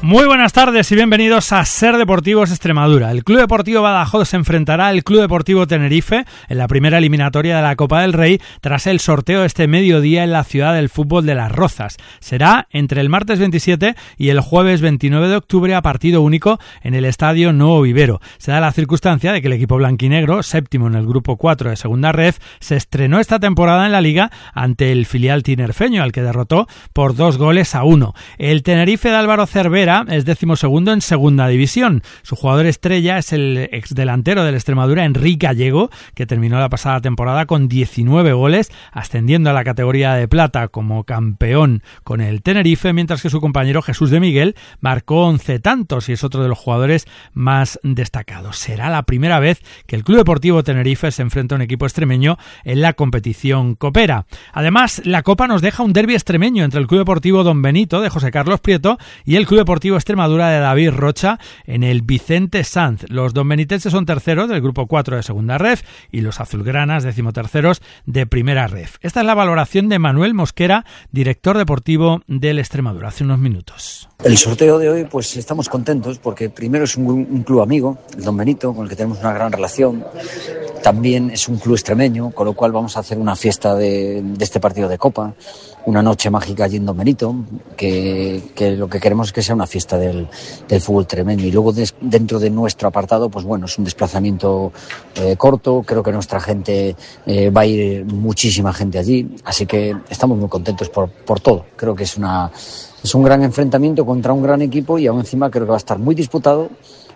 Muy buenas tardes y bienvenidos a Ser Deportivos Extremadura. El Club Deportivo Badajoz se enfrentará al Club Deportivo Tenerife en la primera eliminatoria de la Copa del Rey tras el sorteo este mediodía en la ciudad del fútbol de Las Rozas. Será entre el martes 27 y el jueves 29 de octubre a partido único en el Estadio Nuevo Vivero. Se da la circunstancia de que el equipo blanquinegro, séptimo en el grupo 4 de Segunda Ref, se estrenó esta temporada en la Liga ante el filial tinerfeño, al que derrotó por 2-1. El Tenerife de Álvaro Cervera es 12º en Segunda División. Su jugador estrella es el exdelantero del Extremadura, Enrique Gallego, que terminó la pasada temporada con 19 goles, ascendiendo a la categoría de plata como campeón con el Tenerife, mientras que su compañero Jesús de Miguel marcó 11 tantos y es otro de los jugadores más destacados. Será la primera vez que el Club Deportivo Tenerife se enfrenta a un equipo extremeño en la competición copera. Además, la Copa nos deja un derbi extremeño entre el Club Deportivo Don Benito de José Carlos Prieto y el Club Deportivo Extremadura de David Rocha en el Vicente Sanz. Los donbenitenses son terceros del grupo 4 de Segunda Ref y los azulgranas 13º de Primera Ref. Esta es la valoración de Manuel Mosquera, director deportivo del Extremadura, hace unos minutos. El sorteo de hoy, pues estamos contentos porque primero es un club amigo, el Don Benito, con el que tenemos una gran relación. También es un club extremeño, con lo cual vamos a hacer una fiesta de este partido de Copa, una noche mágica allí en Don Benito, que lo que queremos es que sea una fiesta del fútbol extremeño. Y luego dentro de nuestro apartado, pues bueno, es un desplazamiento corto, creo que nuestra gente va a ir muchísima gente allí, así que estamos muy contentos por todo. Creo que es un gran enfrentamiento contra un gran equipo y aún encima creo que va a estar muy disputado,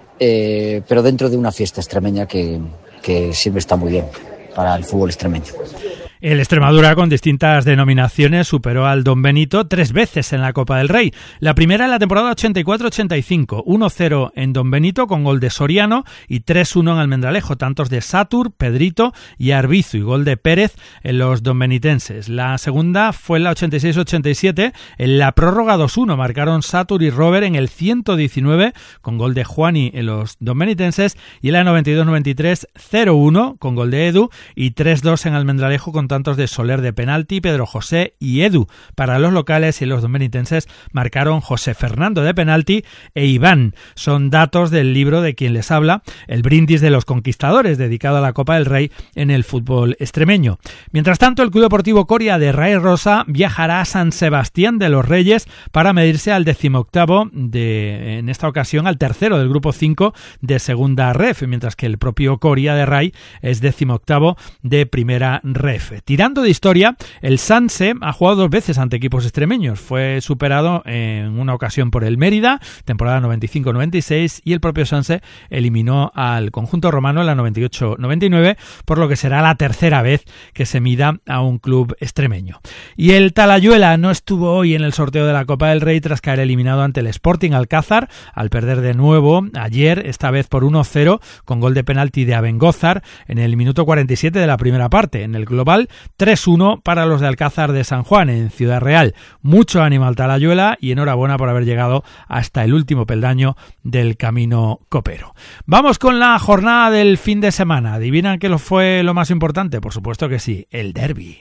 pero dentro de una fiesta extremeña que siempre está muy bien para el fútbol extremeño. El Extremadura, con distintas denominaciones, superó al Don Benito 3 veces en la Copa del Rey. La primera en la temporada 84-85, 1-0 en Don Benito con gol de Soriano y 3-1 en Almendralejo, tantos de Satur, Pedrito y Arbizu, y gol de Pérez en los donbenitenses. La segunda fue en la 86-87, en la prórroga 2-1 marcaron Satur y Robert en el 119 con gol de Juani en los donbenitenses, y en la 92-93 0-1 con gol de Edu y 3-2 en Almendralejo con tantos de Soler de penalti, Pedro José y Edu. Para los locales y los donbenitenses marcaron José Fernando de penalti e Iván. Son datos del libro de quien les habla, El brindis de los conquistadores, dedicado a la Copa del Rey en el fútbol extremeño. Mientras tanto, el Club Deportivo Coria de Ray Rosa viajará a San Sebastián de los Reyes para medirse al 18º en esta ocasión al tercero del grupo 5 de Segunda Ref, mientras que el propio Coria de Ray es 18º de Primera Ref. Tirando de historia, el Sanse ha jugado 2 veces ante equipos extremeños. Fue superado en una ocasión por el Mérida, temporada 95-96, y el propio Sanse eliminó al conjunto romano en la 98-99, por lo que será la tercera vez que se mida a un club extremeño. Y el Talayuela no estuvo hoy en el sorteo de la Copa del Rey tras caer eliminado ante el Sporting Alcázar, al perder de nuevo ayer, esta vez por 1-0, con gol de penalti de Abengózar en el minuto 47 de la primera parte. En el global, 3-1 para los de Alcázar de San Juan en Ciudad Real. Mucho ánimo al Talayuela y enhorabuena por haber llegado hasta el último peldaño del camino copero. Vamos con la jornada del fin de semana. ¿Adivinan qué fue lo más importante? Por supuesto que sí, el derbi.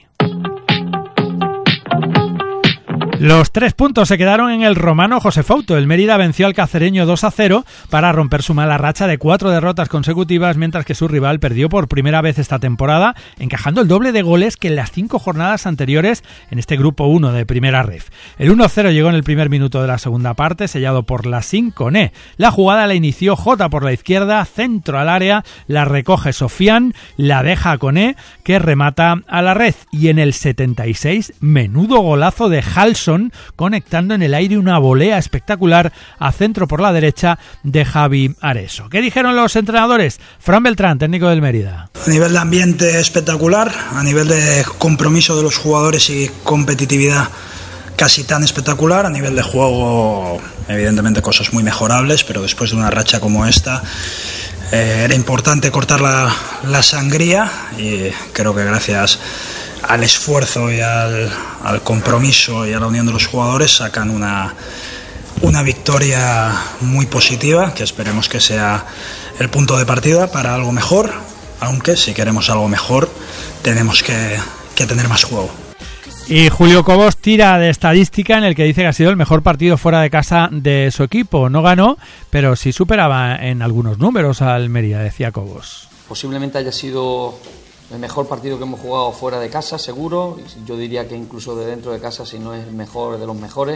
Los 3 puntos se quedaron en el romano José Fouto. El Mérida venció al cacereño 2-0 para romper su mala racha de 4 derrotas consecutivas, mientras que su rival perdió por primera vez esta temporada, encajando el doble de goles que en las 5 jornadas anteriores en este grupo 1 de Primera Ref. El 1-0 llegó en el primer minuto de la segunda parte, sellado por Lassín Koné. La jugada la inició Jota por la izquierda, centro al área, la recoge Sofián, la deja a Koné, que remata a la red. Y en el 76, menudo golazo de Halson, conectando en el aire una volea espectacular a centro por la derecha de Javi Areso. ¿Qué dijeron los entrenadores? Fran Beltrán, técnico del Mérida. A nivel de ambiente espectacular, a nivel de compromiso de los jugadores y competitividad casi tan espectacular. A nivel de juego, evidentemente cosas muy mejorables, pero después de una racha como esta era importante cortar la sangría, y creo que gracias al esfuerzo y al compromiso y a la unión de los jugadores sacan una victoria muy positiva, que esperemos que sea el punto de partida para algo mejor, aunque si queremos algo mejor tenemos que tener más juego. Y Julio Cobos tira de estadística en el que dice que ha sido el mejor partido fuera de casa de su equipo. No ganó, pero sí superaba en algunos números a Almería, decía Cobos. Posiblemente haya sido el mejor partido que hemos jugado fuera de casa, seguro. Yo diría que incluso de dentro de casa, si no es el mejor de los mejores.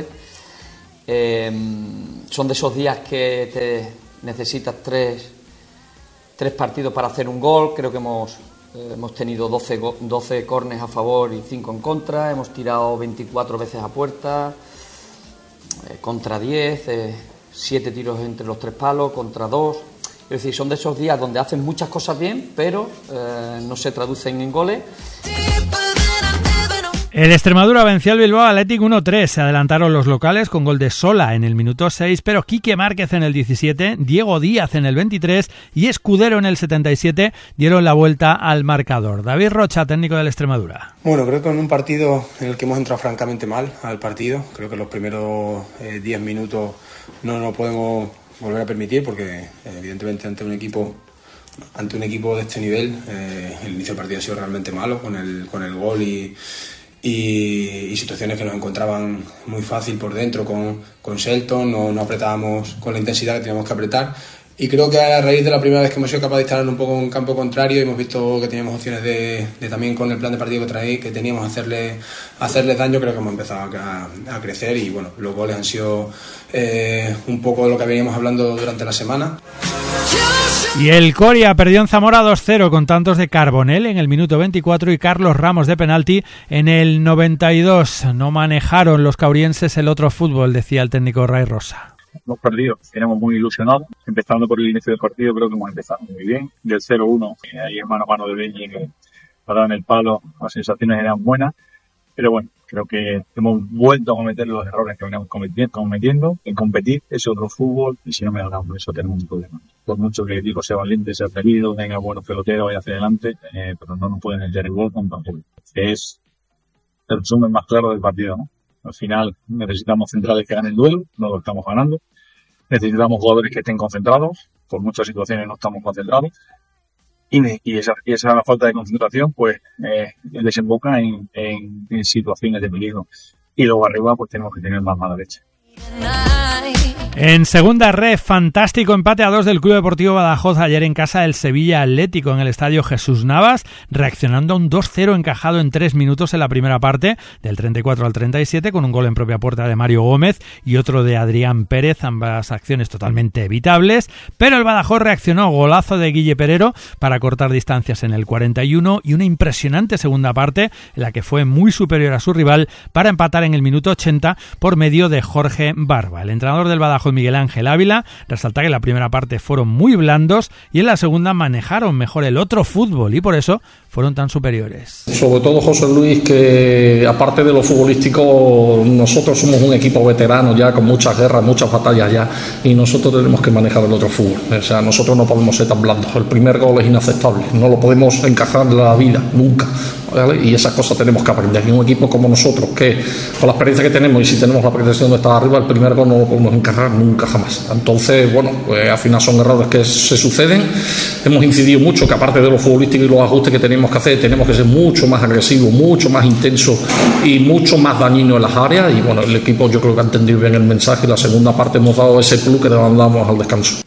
Son de esos días que te necesitas tres partidos para hacer un gol. Creo que hemos tenido 12 córners a favor y 5 en contra. Hemos tirado 24 veces a puerta, contra 10, 7 tiros entre los 3 palos, contra 2. Es decir, son de esos días donde hacen muchas cosas bien, pero no se traducen en goles. El Extremadura venció al Bilbao Athletic 1-3. Se adelantaron los locales con gol de Sola en el minuto 6, pero Quique Márquez en el 17, Diego Díaz en el 23 y Escudero en el 77 dieron la vuelta al marcador. David Rocha, técnico del Extremadura. Bueno, creo que en un partido en el que hemos entrado francamente mal al partido, creo que los primeros 10 minutos no nos podemos volver a permitir porque evidentemente ante un equipo de este nivel el inicio del partido ha sido realmente malo con el gol y situaciones que nos encontraban muy fácil por dentro con Shelton, no apretábamos con la intensidad que teníamos que apretar y creo que a raíz de la primera vez que hemos sido capaces de instalar un poco en campo contrario y hemos visto que teníamos opciones de también con el plan de partido que teníamos hacerles daño, creo que hemos empezado a crecer y bueno, los goles han sido un poco de lo que veníamos hablando durante la semana. Y el Coria perdió en Zamora 2-0 con tantos de Carbonell en el minuto 24 y Carlos Ramos de penalti en el 92. No manejaron los caurienses el otro fútbol, decía el técnico Ray Rosa. Hemos perdido, éramos muy ilusionados. Empezando por el inicio del partido, creo que hemos empezado muy bien. Del 0-1, ahí en mano a mano de Beñi, que paraban el palo, las sensaciones eran buenas. Pero bueno, creo que hemos vuelto a cometer los errores que veníamos cometiendo. En competir es otro fútbol y si no me ganamos, eso tenemos un problema. Por mucho que digo sea valiente, sea atrevido, tenga buenos peloteros, vaya hacia adelante, pero no nos pueden meter el gol con tampoco. Es el resumen más claro del partido, ¿no? Al final necesitamos centrales que ganen el duelo, no lo estamos ganando. Necesitamos jugadores que estén concentrados, por muchas situaciones no estamos concentrados. Y esa falta de concentración pues desemboca en situaciones de peligro. Y luego arriba pues tenemos que tener más mala leche. En segunda red, fantástico empate a 2 del Club Deportivo Badajoz ayer en casa del Sevilla Atlético en el estadio Jesús Navas, reaccionando a un 2-0 encajado en 3 minutos en la primera parte, del 34 al 37, con un gol en propia puerta de Mario Gómez y otro de Adrián Pérez, ambas acciones totalmente evitables, pero el Badajoz reaccionó, golazo de Guille Perero para cortar distancias en el 41 y una impresionante segunda parte en la que fue muy superior a su rival para empatar en el minuto 80 por medio de Jorge Barba. El entrenador del Badajoz, Miguel Ángel Ávila, resalta que en la primera parte fueron muy blandos y en la segunda manejaron mejor el otro fútbol y por eso fueron tan superiores. Sobre todo José Luis, que aparte de lo futbolístico, nosotros somos un equipo veterano ya, con muchas guerras, muchas batallas ya, y nosotros tenemos que manejar el otro fútbol. O sea, nosotros no podemos ser tan blandos. El primer gol es inaceptable, no lo podemos encajar en la vida, nunca, ¿vale? Y esas cosas tenemos que aprender. Y un equipo como nosotros, que con la experiencia que tenemos y si tenemos la pretensión de estar arriba, el primer gol no lo podemos encajar nunca jamás. Entonces, bueno, pues al final son errores que se suceden. Hemos incidido mucho que aparte de lo futbolístico y los ajustes que tenemos que hacer, tenemos que ser mucho más agresivos, mucho más intensos y mucho más dañinos en las áreas. Y bueno, el equipo yo creo que ha entendido bien el mensaje y la segunda parte hemos dado ese plus que demandamos al descanso.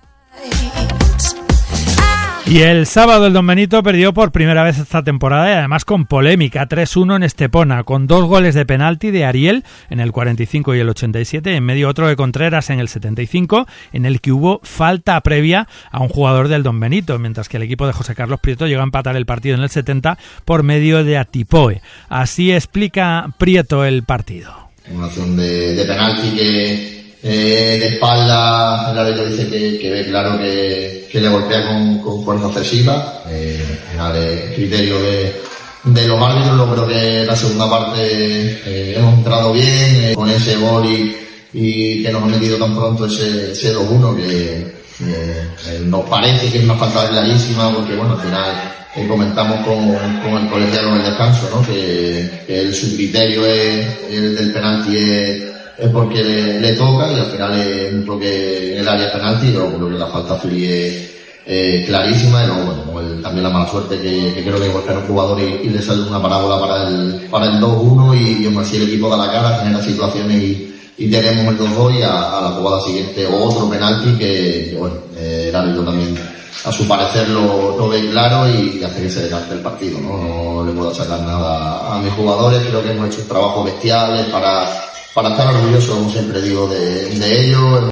Y el sábado el Don Benito perdió por primera vez esta temporada y además con polémica, 3-1 en Estepona, con 2 goles de penalti de Ariel en el 45 y el 87, en medio otro de Contreras en el 75, en el que hubo falta previa a un jugador del Don Benito, mientras que el equipo de José Carlos Prieto llegó a empatar el partido en el 70 por medio de Atipoe. Así explica Prieto el partido. Una acción de penalti que de espalda, el árbitro dice que ve claro que le golpea con fuerza excesiva. El criterio de los árbitros, yo creo que la segunda parte hemos entrado bien con ese gol y que nos ha metido tan pronto ese 2-1 que nos parece que es una falta clarísima, porque bueno, al final comentamos con el colegiado en el descanso, ¿no? que su criterio es el del penalti es porque le toca y al final es un toque en el área penalti, pero creo que la falta free clarísima, y luego bueno, también la mala suerte que creo que golpear a un jugador y le sale una parábola para el 2-1 y aún así el equipo da la cara, genera situaciones y tenemos el 2-2 y a la jugada siguiente otro penalti que bueno, el árbitro también a su parecer lo ve claro y hace que se decante el partido, no le puedo sacar nada a mis jugadores. Creo que hemos hecho un trabajo bestial para estar orgullosos, como siempre digo, de ellos.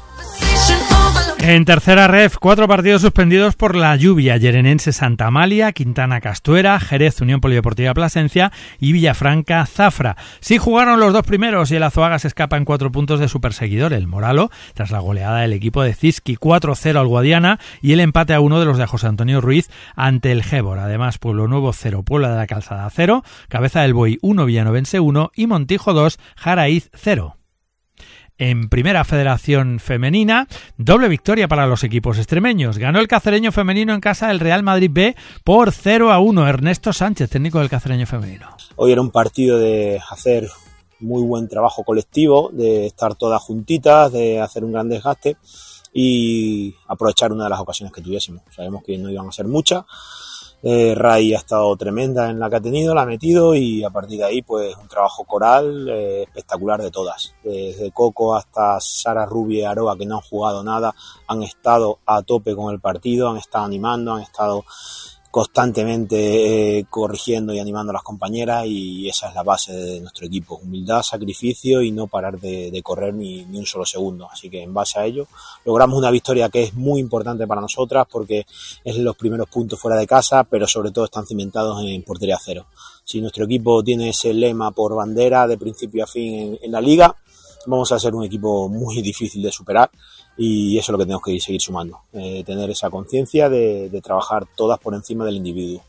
En tercera ref, 4 partidos suspendidos por la lluvia: Yerenense Santa Amalia, Quintana Castuera, Jerez Unión Polideportiva Plasencia y Villafranca Zafra. Sí jugaron los 2 primeros y el Azuaga se escapa en 4 puntos de su perseguidor, el Moralo, tras la goleada del equipo de Cizqui 4-0 al Guadiana y el empate a 1 de los de José Antonio Ruiz ante el Gébor. Además, Pueblo Nuevo 0, Puebla de la Calzada 0, Cabeza del Buey 1, Villanovense 1 y Montijo 2, Jaraíz 0. En Primera Federación Femenina, doble victoria para los equipos extremeños. Ganó el Cacereño Femenino en casa del Real Madrid B por 0-1. Ernesto Sánchez, técnico del Cacereño Femenino. Hoy era un partido de hacer muy buen trabajo colectivo, de estar todas juntitas, de hacer un gran desgaste y aprovechar una de las ocasiones que tuviésemos. Sabemos que no iban a ser muchas. Ray ha estado tremenda en la que ha tenido, la ha metido y a partir de ahí pues un trabajo coral espectacular de todas, desde Coco hasta Sara Rubio y Aroa, que no han jugado nada, han estado a tope con el partido, han estado animando, han estado constantemente corrigiendo y animando a las compañeras, y esa es la base de nuestro equipo: humildad, sacrificio y no parar de correr ni un solo segundo. Así que en base a ello logramos una victoria que es muy importante para nosotras, porque es los primeros puntos fuera de casa, pero sobre todo están cimentados en portería cero. Si nuestro equipo tiene ese lema por bandera de principio a fin en la liga, vamos a ser un equipo muy difícil de superar, y eso es lo que tenemos que seguir sumando, tener esa conciencia de trabajar todas por encima del individuo.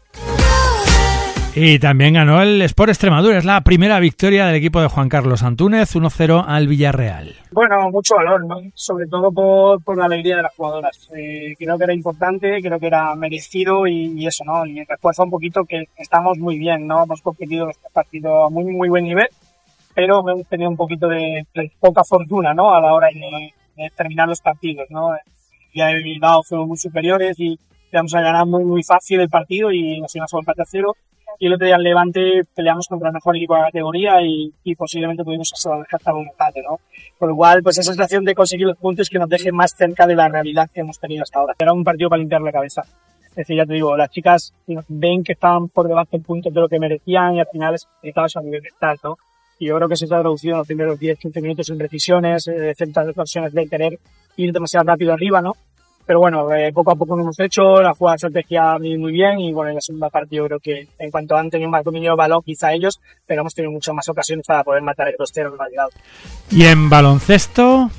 Y también ganó el Sport Extremadura, es la primera victoria del equipo de Juan Carlos Antúnez, 1-0 al Villarreal. Bueno, mucho valor, ¿no? Sobre todo por la alegría de las jugadoras. Creo que era importante, creo que era merecido y eso, ¿no? Y refuerza un poquito que estamos muy bien, ¿no? Hemos competido los partidos a muy, muy buen nivel, pero hemos tenido un poquito de poca fortuna, ¿no? A la hora de terminar los partidos, ¿no? Ya el Bilbao fueron muy superiores y íbamos a ganar muy, muy fácil el partido y nos íbamos a empate a 0. Y el otro día en Levante peleamos contra el mejor equipo de la categoría y posiblemente pudimos hasta un empate, ¿no? Por lo cual, pues esa sensación de conseguir los puntos que nos deje más cerca de la realidad que hemos tenido hasta ahora. Era un partido para limpiar la cabeza. Es decir, ya te digo, las chicas ven que estaban por debajo en puntos de lo que merecían y al final es dedicados a nivel mental, ¿no? Y yo creo que se ha traducido en los primeros 10-15 minutos en precisiones, ciertas ocasiones de querer ir demasiado rápido arriba, ¿no? Pero bueno, poco a poco lo hemos hecho, la jugada de estrategia muy bien y bueno, en la segunda parte yo creo que en cuanto han tenido más dominio de balón quizá ellos, pero hemos tenido muchas más ocasiones para poder matar el 2-0 que nos ha llegado. Y en baloncesto,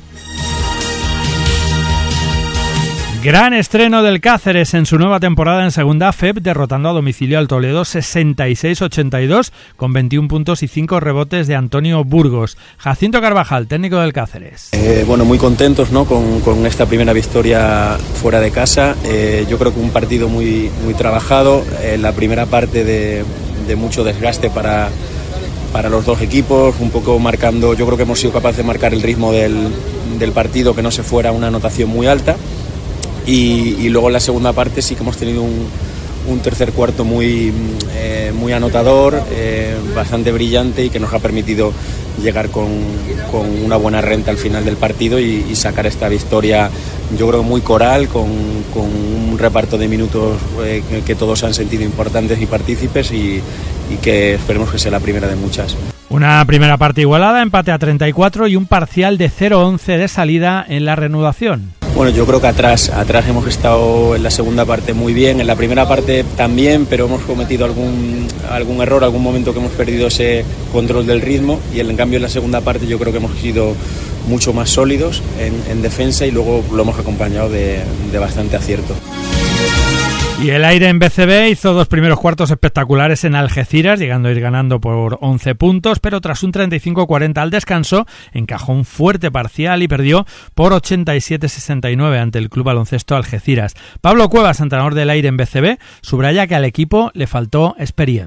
gran estreno del Cáceres en su nueva temporada en segunda FEP, derrotando a domicilio al Toledo 66-82 con 21 puntos y 5 rebotes de Antonio Burgos. Jacinto Carvajal, técnico del Cáceres. Bueno, muy contentos, ¿no? con esta primera victoria fuera de casa. Yo creo que un partido muy trabajado. La primera parte de mucho desgaste para los dos equipos, un poco marcando. Yo creo que hemos sido capaces de marcar el ritmo del partido, que no se fuera una anotación muy alta. Y luego en la segunda parte sí que hemos tenido un tercer cuarto muy anotador, bastante brillante, y que nos ha permitido llegar con una buena renta al final del partido y sacar esta victoria, yo creo, muy coral, con un reparto de minutos que todos han sentido importantes y partícipes, y que esperemos que sea la primera de muchas. Una primera parte igualada, empate a 34 y un parcial de 0-11 de salida en la reanudación. Bueno, yo creo que atrás hemos estado en la segunda parte muy bien, en la primera parte también, pero hemos cometido algún error, algún momento que hemos perdido ese control del ritmo, y en cambio en la segunda parte yo creo que hemos sido mucho más sólidos en defensa, y luego lo hemos acompañado de bastante acierto. Y el Aire en BCB hizo 2 primeros cuartos espectaculares en Algeciras, llegando a ir ganando por 11 puntos, pero tras un 35-40 al descanso, encajó un fuerte parcial y perdió por 87-69 ante el Club Baloncesto Algeciras. Pablo Cuevas, entrenador del Aire en BCB, subraya que al equipo le faltó experiencia.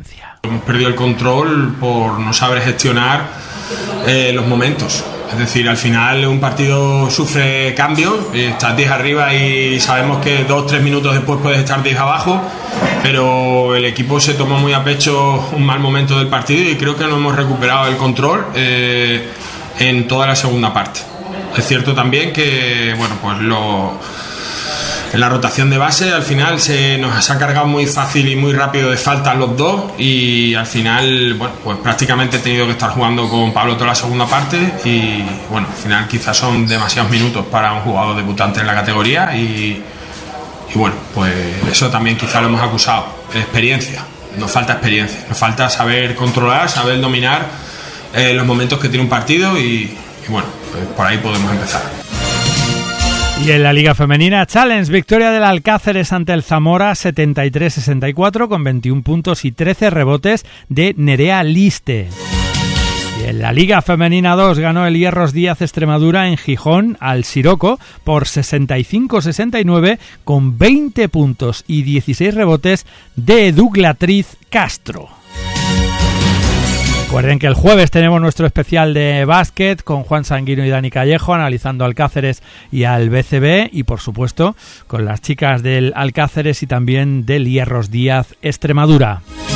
Hemos perdido el control por no saber gestionar los momentos. Es decir, al final un partido sufre cambios, estás 10 arriba y sabemos que 2-3 minutos después puedes estar 10 abajo, pero el equipo se tomó muy a pecho un mal momento del partido y creo que no hemos recuperado el control en toda la segunda parte. Es cierto también que, bueno, pues en la rotación de base al final nos ha cargado muy fácil y muy rápido de faltas los dos y al final, bueno, pues prácticamente he tenido que estar jugando con Pablo toda la segunda parte y bueno, al final quizás son demasiados minutos para un jugador debutante en la categoría y bueno, pues eso también quizás lo hemos acusado. Experiencia, nos falta experiencia, nos falta saber controlar, saber dominar los momentos que tiene un partido y bueno, pues por ahí podemos empezar. Y en la Liga Femenina Challenge, victoria del Alcáceres ante el Zamora 73-64 con 21 puntos y 13 rebotes de Nerea Liste. Y en la Liga Femenina 2 ganó el Hierros Díaz Extremadura en Gijón al Siroco por 65-69 con 20 puntos y 16 rebotes de Douglatriz Castro. Recuerden que el jueves tenemos nuestro especial de básquet con Juan Sanguino y Dani Callejo analizando al Cáceres y al BCB y por supuesto con las chicas del Alcáceres y también del Hierros Díaz Extremadura.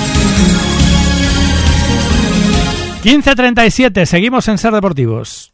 15:37, seguimos en Ser Deportivos.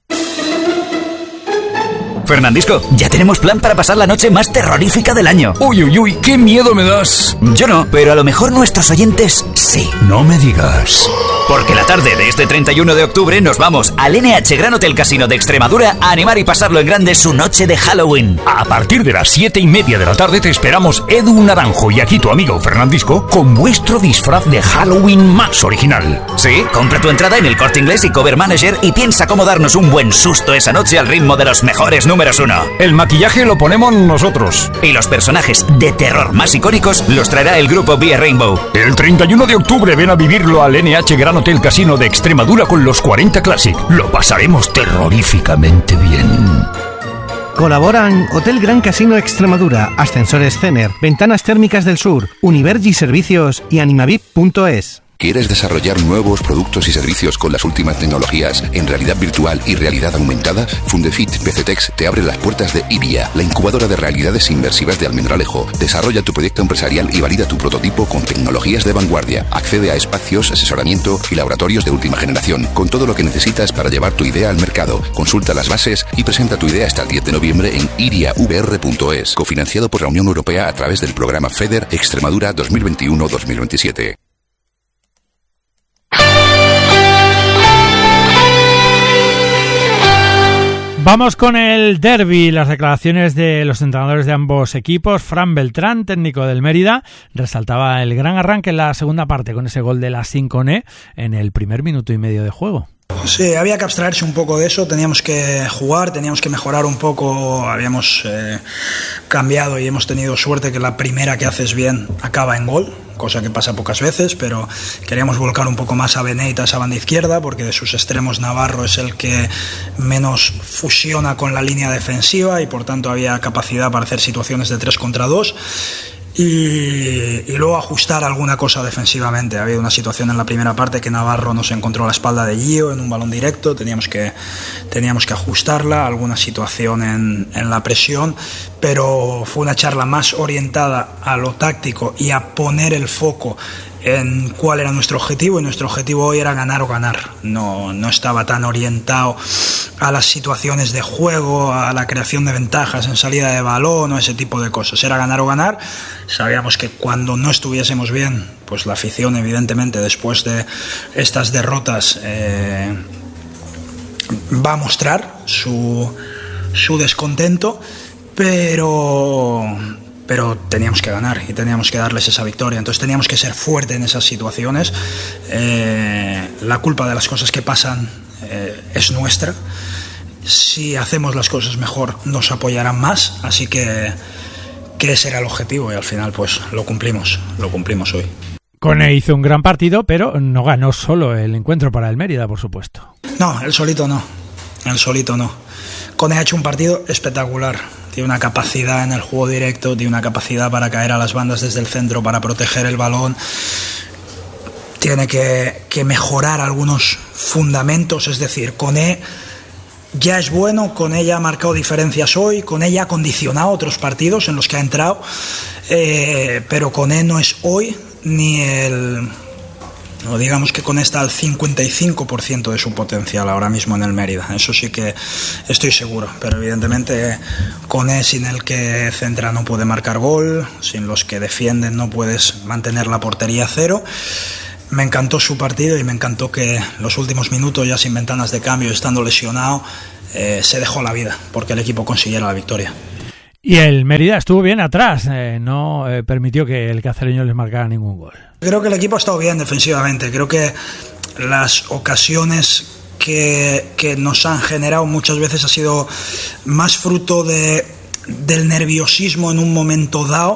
Fernandisco, ya tenemos plan para pasar la noche más terrorífica del año. Uy, uy, uy, qué miedo me das. Yo no, pero a lo mejor nuestros oyentes sí. No me digas. Porque la tarde de este 31 de octubre nos vamos al NH Gran Hotel Casino de Extremadura a animar y pasarlo en grande su noche de Halloween. A partir de las 7:30 de la tarde te esperamos Edu Naranjo y aquí tu amigo Fernandisco con vuestro disfraz de Halloween más original. Sí, compra tu entrada en el Corte Inglés y Cover Manager y piensa cómo darnos un buen susto esa noche al ritmo de los mejores números 1. El maquillaje lo ponemos nosotros. Y los personajes de terror más icónicos los traerá el grupo Vía Rainbow. El 31 de octubre ven a vivirlo al NH Gran Hotel Casino de Extremadura con los 40 Classic. Lo pasaremos terroríficamente bien. Colaboran Hotel Gran Casino Extremadura, Ascensores Cener, Ventanas Térmicas del Sur, Univergi Servicios y Animavip.es. ¿Quieres desarrollar nuevos productos y servicios con las últimas tecnologías en realidad virtual y realidad aumentada? Fundefit PCTex te abre las puertas de IBIA, la incubadora de realidades inmersivas de Almendralejo. Desarrolla tu proyecto empresarial y valida tu prototipo con tecnologías de vanguardia. Accede a espacios, asesoramiento y laboratorios de última generación, con todo lo que necesitas para llevar tu idea al mercado. Consulta las bases y presenta tu idea hasta el 10 de noviembre en iriavr.es, cofinanciado por la Unión Europea a través del programa FEDER Extremadura 2021-2027. Vamos con el derbi, las declaraciones de los entrenadores de ambos equipos. Fran Beltrán, técnico del Mérida, resaltaba el gran arranque en la segunda parte con ese gol de la Sinconé en el primer minuto y medio de juego. Sí, había que abstraerse un poco de eso, teníamos que jugar, teníamos que mejorar un poco, habíamos cambiado y hemos tenido suerte que la primera que haces bien acaba en gol, cosa que pasa pocas veces, pero queríamos volcar un poco más a Beneit a esa banda izquierda, porque de sus extremos Navarro es el que menos fusiona con la línea defensiva y por tanto había capacidad para hacer situaciones de 3 contra 2. Y luego ajustar alguna cosa defensivamente. Ha habido una situación en la primera parte que Navarro nos encontró a la espalda de Gio en un balón directo, teníamos que ajustarla, alguna situación en la presión, pero fue una charla más orientada a lo táctico y a poner el foco en cuál era nuestro objetivo, y nuestro objetivo hoy era ganar o ganar. No estaba tan orientado a las situaciones de juego, a la creación de ventajas en salida de balón o ese tipo de cosas. Era ganar o ganar. Sabíamos que cuando no estuviésemos bien, pues la afición evidentemente después de estas derrotas va a mostrar su descontento, pero teníamos que ganar y teníamos que darles esa victoria, entonces teníamos que ser fuertes en esas situaciones. La culpa de las cosas que pasan es nuestra. Si hacemos las cosas mejor nos apoyarán más, así que ese era el objetivo y al final pues lo cumplimos hoy. Cone hizo un gran partido, pero no ganó solo el encuentro para el Mérida, por supuesto. No, él solito no. Cone ha hecho un partido espectacular. Tiene una capacidad en el juego directo, tiene una capacidad para caer a las bandas desde el centro, para proteger el balón. tiene que mejorar algunos fundamentos, es decir, Koné ya es bueno, Koné ya ha marcado diferencias hoy, Koné ya ha condicionado otros partidos en los que ha entrado, pero Koné no es hoy ni no digamos que Koné está al 55% de su potencial ahora mismo en el Mérida, eso sí que estoy seguro, pero evidentemente Koné, sin el que centra no puede marcar gol, sin los que defienden no puedes mantener la portería a cero. Me encantó su partido y me encantó que los últimos minutos, ya sin ventanas de cambio, estando lesionado, se dejó la vida porque el equipo consiguiera la victoria. Y el Mérida estuvo bien atrás, no permitió que el cacereño les marcara ningún gol. Creo que el equipo ha estado bien defensivamente, creo que las ocasiones que nos han generado muchas veces ha sido más fruto del nerviosismo en un momento dado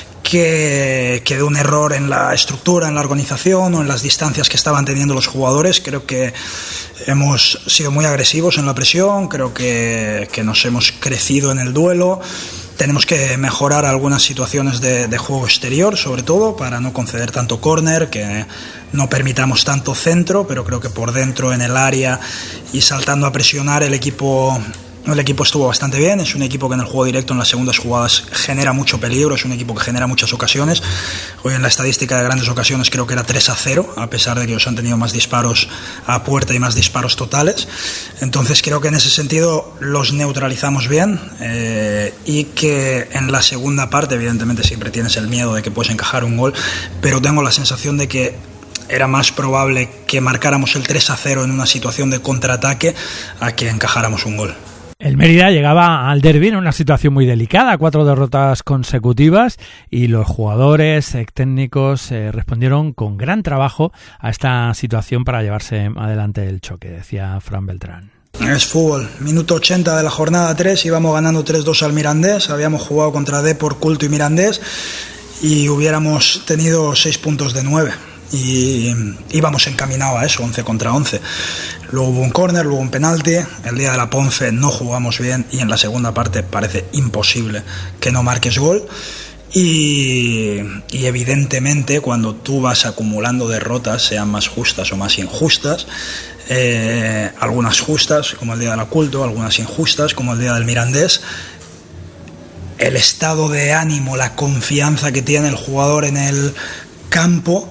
que de un error en la estructura, en la organización o en las distancias que estaban teniendo los jugadores. Creo que hemos sido muy agresivos en la presión, creo que nos hemos crecido en el duelo. Tenemos que mejorar algunas situaciones de juego exterior, sobre todo, para no conceder tanto córner, que no permitamos tanto centro, pero creo que por dentro, en el área y saltando a presionar, el equipo estuvo bastante bien. Es un equipo que en el juego directo, en las segundas jugadas, genera mucho peligro, es un equipo que genera muchas ocasiones. Hoy en la estadística de grandes ocasiones creo que era 3-0, a pesar de que ellos han tenido más disparos a puerta y más disparos totales. Entonces creo que en ese sentido los neutralizamos bien, y que en la segunda parte evidentemente siempre tienes el miedo de que puedes encajar un gol, pero tengo la sensación de que era más probable que marcáramos el 3-0 en una situación de contraataque a que encajáramos un gol. El Mérida llegaba al derbi en una situación muy delicada, 4 derrotas consecutivas, y los jugadores técnicos respondieron con gran trabajo a esta situación para llevarse adelante el choque, decía Fran Beltrán. Es fútbol, minuto 80 de la jornada 3, íbamos ganando 3-2 al Mirandés, habíamos jugado contra Depor, Culto y Mirandés y hubiéramos tenido 6 puntos de 9. Y íbamos encaminados a eso, 11 contra 11. Luego hubo un córner, luego un penalti. El día de la Ponce no jugamos bien y en la segunda parte parece imposible que no marques gol. Y evidentemente cuando tú vas acumulando derrotas, sean más justas o más injustas, algunas justas como el día del Culto, algunas injustas como el día del Mirandés, el estado de ánimo, la confianza que tiene el jugador en el campo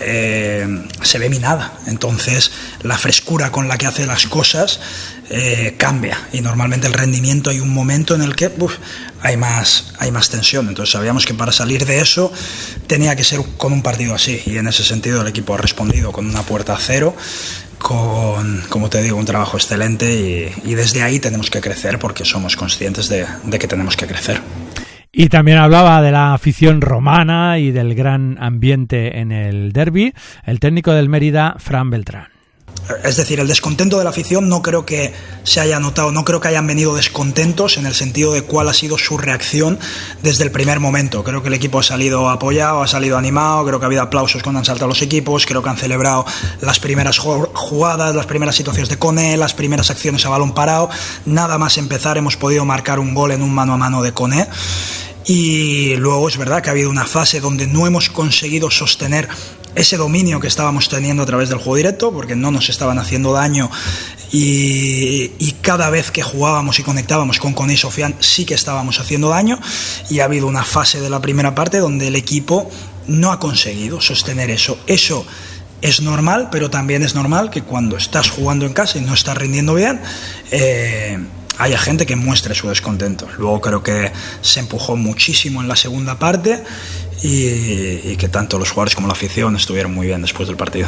se ve minada. Entonces la frescura con la que hace las cosas cambia, y normalmente el rendimiento, hay un momento en el que hay más tensión. Entonces sabíamos que para salir de eso tenía que ser con un partido así, y en ese sentido el equipo ha respondido con una puerta a cero, con, como te digo, un trabajo excelente, y desde ahí tenemos que crecer porque somos conscientes de que tenemos que crecer. Y también hablaba de la afición romana y del gran ambiente en el derbi el técnico del Mérida, Fran Beltrán. Es decir, el descontento de la afición no creo que se haya notado, no creo que hayan venido descontentos en el sentido de cuál ha sido su reacción desde el primer momento. Creo que el equipo ha salido apoyado, ha salido animado, creo que ha habido aplausos cuando han saltado los equipos, creo que han celebrado las primeras jugadas, las primeras situaciones de Koné, las primeras acciones a balón parado. Nada más empezar hemos podido marcar un gol en un mano a mano de Koné. Y luego es verdad que ha habido una fase donde no hemos conseguido sostener ese dominio que estábamos teniendo a través del juego directo, porque no nos estaban haciendo daño, y cada vez que jugábamos y conectábamos con Koné y Sofian sí que estábamos haciendo daño, y ha habido una fase de la primera parte donde el equipo no ha conseguido sostener eso. Eso es normal, pero también es normal que cuando estás jugando en casa y no estás rindiendo bien, haya gente que muestre su descontento. Luego creo que se empujó muchísimo en la segunda parte y que tanto los jugadores como la afición estuvieron muy bien después del partido.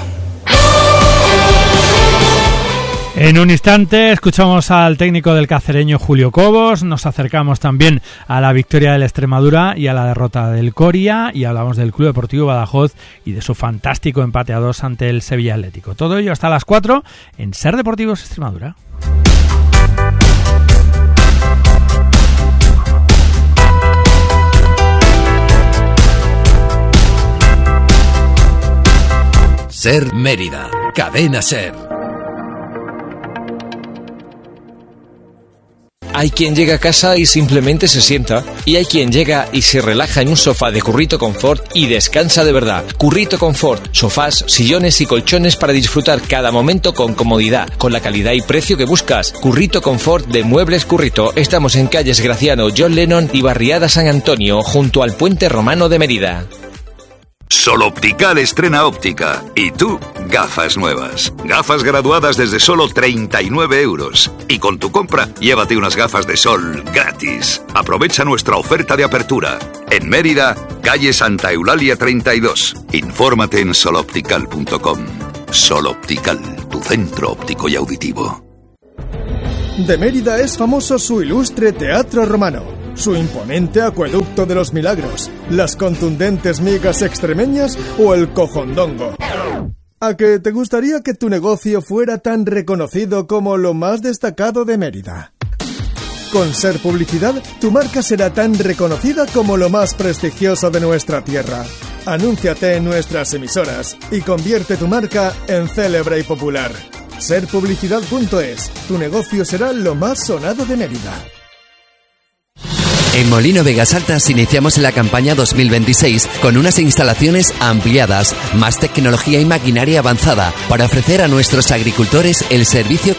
En un instante escuchamos al técnico del cacereño, Julio Cobos. Nos acercamos también a la victoria del Extremadura y a la derrota del Coria, y hablamos del Club Deportivo Badajoz y de su fantástico empate a 2 ante el Sevilla Atlético. Todo ello hasta las 4 en Ser Deportivos Extremadura. Ser Mérida, Cadena Ser. Hay quien llega a casa y simplemente se sienta, y hay quien llega y se relaja en un sofá de Currito Confort y descansa de verdad. Currito Confort, sofás, sillones y colchones para disfrutar cada momento con comodidad, con la calidad y precio que buscas. Currito Confort de Muebles Currito. Estamos en calles Graciano, John Lennon y Barriada San Antonio, junto al Puente Romano de Mérida. Sol Optical estrena óptica. Y tú, gafas nuevas. Gafas graduadas desde solo 39 euros. Y con tu compra, llévate unas gafas de sol gratis. Aprovecha nuestra oferta de apertura. En Mérida, calle Santa Eulalia 32. Infórmate en soloptical.com. Sol Optical, tu centro óptico y auditivo. De Mérida es famoso su ilustre teatro romano, su imponente acueducto de los milagros, las contundentes migas extremeñas o el cojondongo. ¿A que te gustaría que tu negocio fuera tan reconocido como lo más destacado de Mérida? Con Ser Publicidad, tu marca será tan reconocida como lo más prestigioso de nuestra tierra. Anúnciate en nuestras emisoras y convierte tu marca en célebre y popular. Serpublicidad.es, tu negocio será lo más sonado de Mérida. En Molino Vegas Altas iniciamos la campaña 2026 con unas instalaciones ampliadas, más tecnología y maquinaria avanzada para ofrecer a nuestros agricultores el servicio